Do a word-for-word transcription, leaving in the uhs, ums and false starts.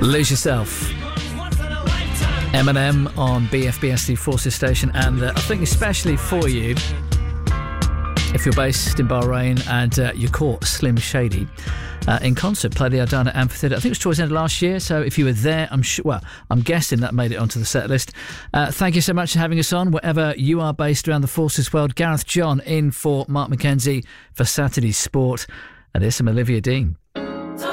Lose Yourself. Eminem on B F B S D Forces Station, and uh, I think especially for you if you're based in Bahrain and uh, you caught Slim Shady uh, in concert, played the Adana Amphitheatre. I think it was towards the end of last year, so if you were there, I'm sure, well, I'm guessing that made it onto the set list. Uh, thank you so much for having us on, wherever you are based around the Forces world. Gareth John in for Mark McKenzie for Saturday Sport, and here's some Olivia Dean.